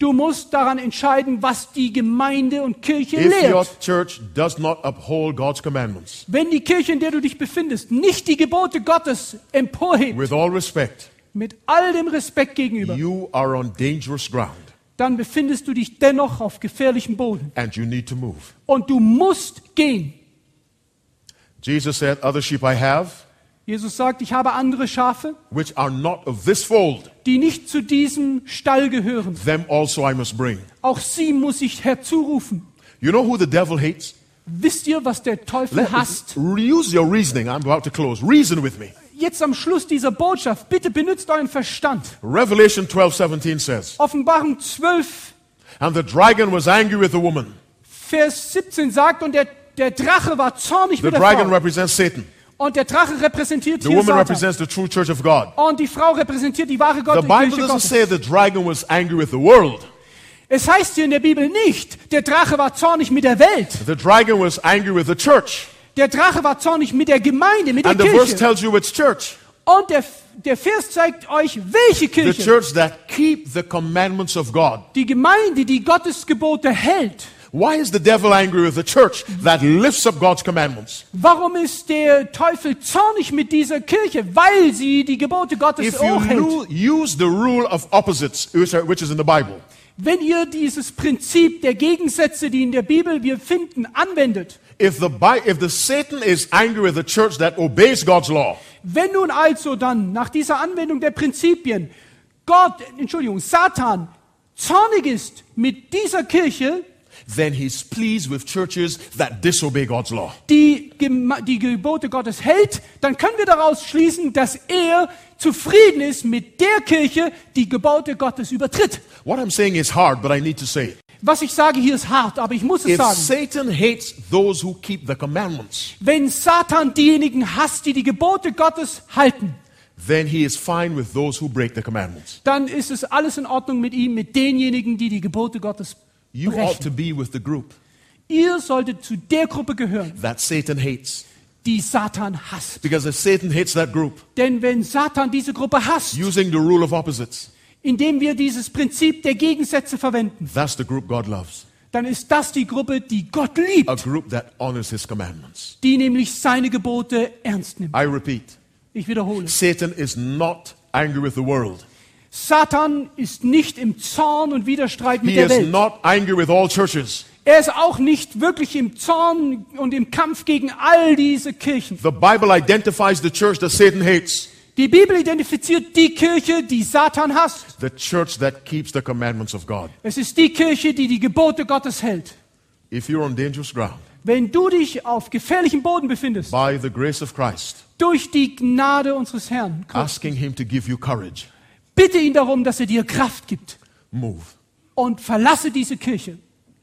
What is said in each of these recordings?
Du musst daran entscheiden, was die Gemeinde und Kirche If your lehrt. church does not uphold God's commandments, Wenn die Kirche, in der du dich befindest, nicht die Gebote Gottes emporhebt, with all respect, mit all dem Respekt gegenüber, you are on dangerous ground dann befindest du dich dennoch auf gefährlichem Boden. and you need to move. Und du musst gehen. Jesus said, other sheep I have, Jesus sagt, ich habe andere Schafe, which are not of this fold, die nicht zu diesem Stall gehören. them also I must bring. Auch sie muss ich herzurufen. You know who the devil hates? Wisst ihr, was der Teufel hasst? Use your reasoning. I'm about to close. Reason with me. Jetzt am Schluss dieser Botschaft, bitte benutzt euren Verstand. Revelation 12:17 says, Offenbarung 12, and the dragon was angry with the woman. Vers 17 sagt, und der Drache war zornig The mit der dragon Frau. represents Satan. Und der Drache repräsentiert The hier woman Satan. represents the true church of God. Und die Frau repräsentiert die wahre The Gott Bible Kirche doesn't Gottes. say the dragon was angry with the world. Es heißt hier in der Bibel nicht, der Drache war zornig mit der Welt. The dragon was angry with the church. Der Drache war zornig mit der Gemeinde, mit der And the verse Kirche. tells you which church. Und der Vers zeigt euch, welche The Kirche. church that keep the commandments of God. Die Gemeinde, die Gottes Gebote hält. Why is the devil angry with the church that lifts up God's commandments? Warum ist der Teufel zornig mit dieser Kirche? Weil sie die Gebote Gottes If hochhält. you use the rule of opposites, which is in the Bible, Wenn ihr dieses Prinzip der Gegensätze, die in der Bibel wir finden, anwendet. if the Satan is angry with the church that obeys God's law, Wenn nun also dann nach dieser Anwendung der Prinzipien Satan zornig ist mit dieser Kirche, then he's pleased with churches that disobey God's law. die Gebote Gottes hält, dann können wir daraus schließen, dass er zufrieden ist mit der Kirche, die Gebote Gottes übertritt. What I'm saying is hard, but I need to say it. Was ich sage hier ist hart, aber ich muss es If sagen. Satan hates those who keep the commandments, Wenn Satan diejenigen hasst, die die Gebote Gottes halten, then he is fine with those who break the commandments. dann ist es alles in Ordnung mit ihm, mit denjenigen, die die Gebote Gottes You ought to brechen. be with the group Ihr solltet zu der Gruppe gehören, that Satan hates. die Satan hasst. Because if Satan hates that group, Denn wenn Satan diese Gruppe hasst, using the rule of opposites, indem wir dieses Prinzip der Gegensätze verwenden, that's the group God loves. dann ist das die Gruppe, die Gott A liebt, group that honors his commandments. die nämlich seine Gebote ernst nimmt. I repeat, Ich wiederhole. Satan is not angry with the world. Satan ist nicht im Zorn und Widerstreit mit He der is Welt. not angry with all churches. Er ist auch nicht wirklich im Zorn und im Kampf gegen all diese Kirchen. The Bible identifies the church that Satan hates, Die Bibel identifiziert die Kirche, die Satan hasst. the church that keeps the commandments of God. Es ist die Kirche, die die Gebote Gottes hält. If you're on dangerous ground, Wenn du dich auf gefährlichem Boden befindest, by the grace of Christ, durch die Gnade unseres Herrn, asking him to give you courage, bitte ihn darum, dass er dir Kraft gibt move. und verlasse diese Kirche.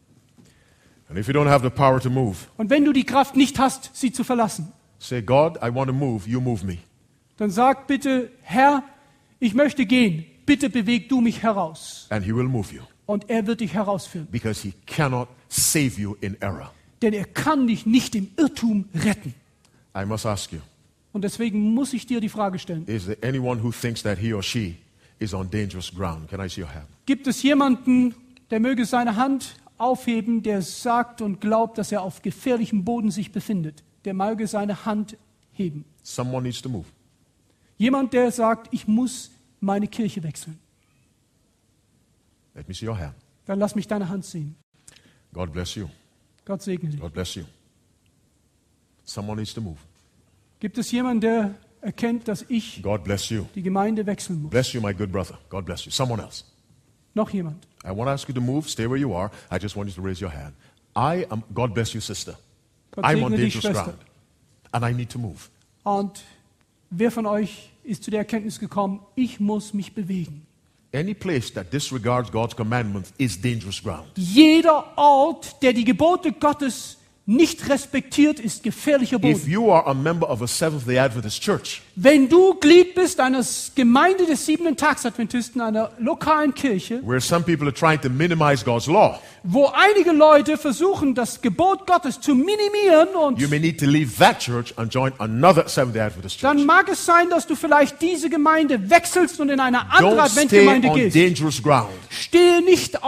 And if you don't have the power to move, Und wenn du die Kraft nicht hast, sie zu verlassen, say, God, I want to move, you move me. dann sag bitte, Herr, ich möchte gehen, bitte beweg du mich heraus. And he will move you Und er wird dich herausführen. because he cannot save you in error. Denn er kann dich nicht im Irrtum retten. I must ask you, Und deswegen muss ich dir die Frage stellen. is there anyone who thinks that he or she is on dangerous ground? Can I see your hand? Gibt es jemanden, der möge seine Hand aufheben, der sagt und glaubt, dass er auf gefährlichem Boden sich befindet? Der möge seine Hand heben. Someone needs to move. Jemand, der sagt, ich muss meine Kirche wechseln. Let me see your hand. Dann lass mich deine Hand sehen. God bless you. Gott segne dich. God bless you. Someone needs to move. Gibt es jemanden, der erkennt, dass ich God bless you. die Gemeinde wechseln muss? Bless you, my good brother. God bless you. Someone else. Noch jemand? I want to ask you to move. Stay where you are. I just want you to raise your hand. God bless you, sister. Gott I'm on segne dich, dangerous Schwester. ground. And I need to move. Und wer von euch ist zu der Erkenntnis gekommen, ich muss mich bewegen? Any place that disregards God's commandments is dangerous ground. Jeder Ort, der die Gebote Gottes nicht respektiert, ist gefährlicher If Boden. you are a member of a Seventh-day Adventist church, Wenn du Glied bist einer Gemeinde des 7-Tags-Adventisten, einer lokalen Kirche, where some people are trying to minimize God's law, wo einige Leute versuchen, das Gebot Gottes zu minimieren, und you may need to leave that church and join another Seventh-day Adventist church. dann mag es sein, dass du vielleicht diese Gemeinde wechselst und in eine andere Don't stay Adventgemeinde on gehst. dangerous ground. Stehe nicht